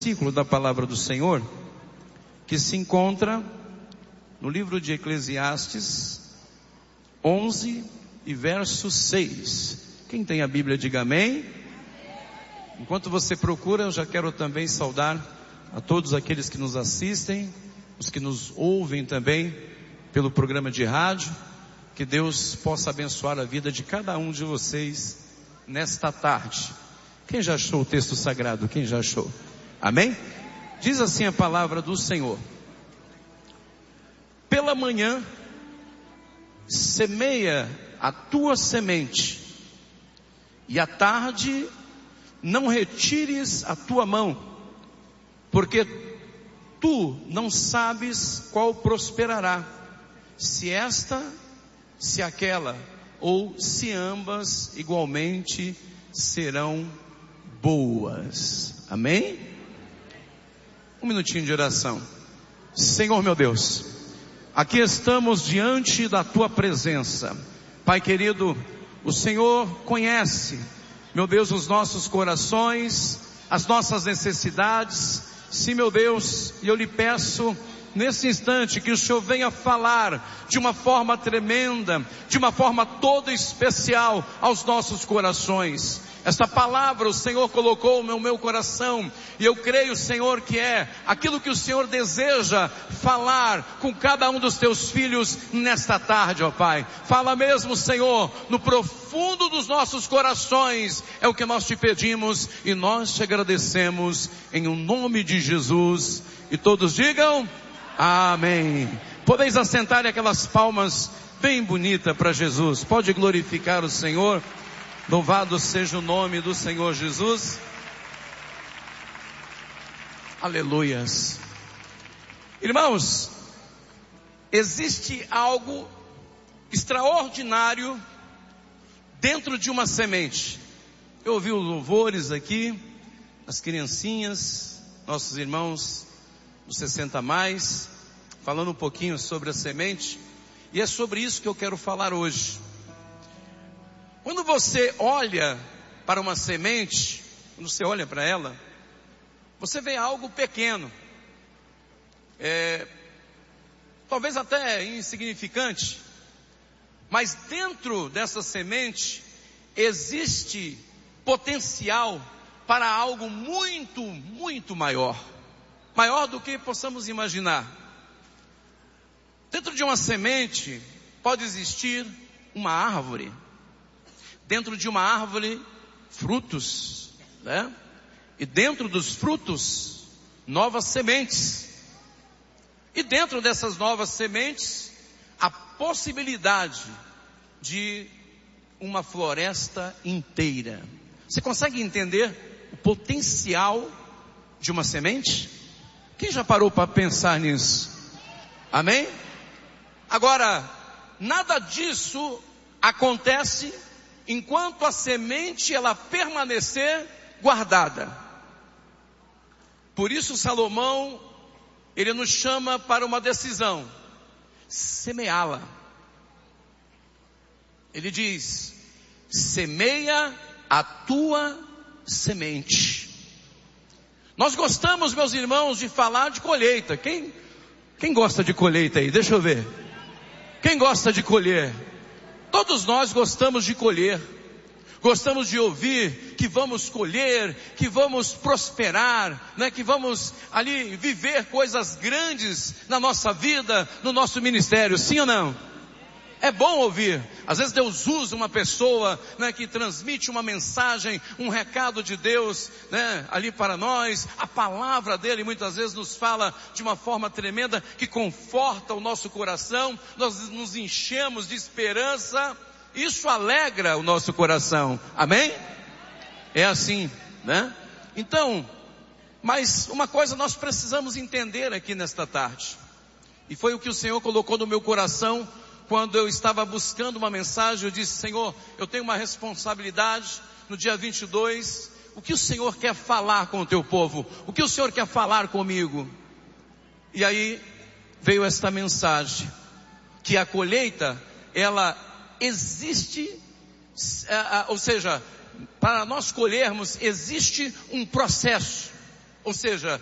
Versículo da palavra do Senhor, que se encontra no livro de Eclesiastes 11 e verso 6. Quem tem a Bíblia, diga amém. Enquanto você procura, eu já quero também saudar a todos aqueles que nos assistem, os que nos ouvem também pelo programa de rádio. Que Deus possa abençoar a vida de cada um de vocês nesta tarde. Quem já achou o texto sagrado? Quem já achou? Amém? Diz assim a palavra do Senhor: pela manhã semeia a tua semente, e à tarde não retires a tua mão, porque tu não sabes qual prosperará, se esta, se aquela, ou se ambas igualmente serão boas. Amém? Um minutinho de oração. Senhor meu Deus, aqui estamos diante da tua presença. Pai querido, o Senhor conhece, meu Deus, os nossos corações, as nossas necessidades. Sim, meu Deus, e eu lhe peço nesse instante que o Senhor venha falar de uma forma tremenda, de uma forma toda especial aos nossos corações. Esta palavra o Senhor colocou no meu coração, e eu creio, Senhor, que é aquilo que o Senhor deseja falar com cada um dos teus filhos nesta tarde, ó Pai. Fala mesmo, Senhor, no profundo dos nossos corações, é o que nós te pedimos e nós te agradecemos em o nome de Jesus. E todos digam amém. Podeis assentar aquelas palmas bem bonitas para Jesus. Pode glorificar o Senhor. Louvado seja o nome do Senhor Jesus. Aleluias. Irmãos, existe algo extraordinário dentro de uma semente. Eu ouvi os louvores aqui, as criancinhas, nossos irmãos dos 60 mais, falando um pouquinho sobre a semente, e é sobre isso que eu quero falar hoje. Quando você olha para uma semente, quando você olha para ela, você vê algo pequeno, talvez até insignificante, mas dentro dessa semente existe potencial para algo muito, muito maior do que possamos imaginar. Dentro de uma semente pode existir uma árvore. Dentro de uma árvore, frutos, né? E dentro dos frutos, novas sementes. E dentro dessas novas sementes, a possibilidade de uma floresta inteira. Você consegue entender o potencial de uma semente? Quem já parou para pensar nisso? Amém? Agora, nada disso acontece enquanto a semente ela permanecer guardada. Por isso Salomão, ele nos chama para uma decisão: semeá-la. Ele diz: semeia a tua semente. Nós gostamos, meus irmãos, de falar de colheita. Quem gosta de colheita aí? Deixa eu ver. Quem gosta de colher? Todos nós gostamos de colher, gostamos de ouvir que vamos colher, que vamos prosperar, né? Que vamos ali viver coisas grandes na nossa vida, no nosso ministério, sim ou não? É bom ouvir. Às vezes Deus usa uma pessoa, né, que transmite uma mensagem, um recado de Deus, né, ali para nós. A palavra dele muitas vezes nos fala de uma forma tremenda, que conforta o nosso coração. Nós nos enchemos de esperança. Isso alegra o nosso coração. Amém? É assim, né? Então, mas uma coisa nós precisamos entender aqui nesta tarde. E foi o que o Senhor colocou no meu coração. Quando eu estava buscando uma mensagem, eu disse: Senhor, eu tenho uma responsabilidade no dia 22, o que o Senhor quer falar com o teu povo? O que o Senhor quer falar comigo? E aí veio esta mensagem, que a colheita, ela existe, ou seja, para nós colhermos, existe um processo. Ou seja,